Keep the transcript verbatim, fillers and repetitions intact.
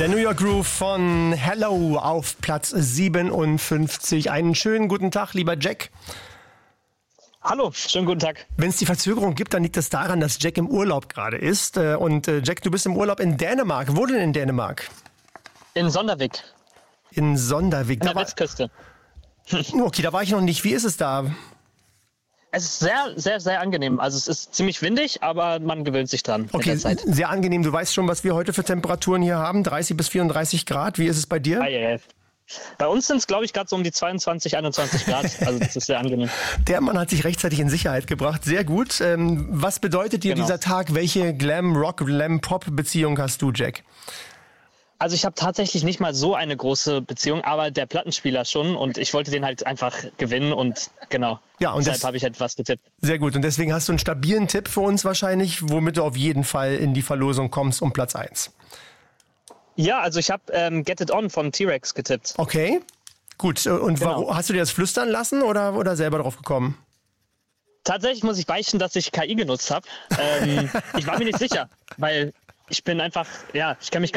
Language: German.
Der New York Groove von Hello auf Platz siebenundfünfzig. Einen schönen guten Tag, lieber Jack. Hallo, schönen guten Tag. Wenn es die Verzögerung gibt, dann liegt es daran, dass Jack im Urlaub gerade ist. Und Jack, du bist im Urlaub in Dänemark. Wo denn in Dänemark? In Sondervik. In Sondervik. An der Westküste. Okay, da war ich noch nicht. Wie ist es da? Es ist sehr, sehr, sehr angenehm. Also es ist ziemlich windig, aber man gewöhnt sich dran okay, mit der Zeit. Sehr angenehm. Du weißt schon, was wir heute für Temperaturen hier haben. dreißig bis vierunddreißig Grad. Wie ist es bei dir? Ah, yeah, yeah. Bei uns sind es, glaube ich, gerade so um die zweiundzwanzig, einundzwanzig Grad. Also das ist sehr angenehm. Der Mann hat sich rechtzeitig in Sicherheit gebracht. Sehr gut. Ähm, was bedeutet dir Genau. dieser Tag? Welche Glam-Rock, Glam-Pop-Beziehung hast du, Jack? Also ich habe tatsächlich nicht mal so eine große Beziehung, aber der Plattenspieler schon. Und ich wollte den halt einfach gewinnen und genau. Ja, und deshalb das- habe ich etwas getippt. Sehr gut. Und deswegen hast du einen stabilen Tipp für uns wahrscheinlich, womit du auf jeden Fall in die Verlosung kommst um Platz eins. Ja, also ich habe ähm, Get It On von T-Rex getippt. Okay. Gut. Und Genau. warum, hast du dir das flüstern lassen oder, oder selber drauf gekommen? Tatsächlich muss ich beichten, dass ich K I genutzt habe. Ähm, ich war mir nicht sicher, weil ich bin einfach, ja, ich kenne mich gar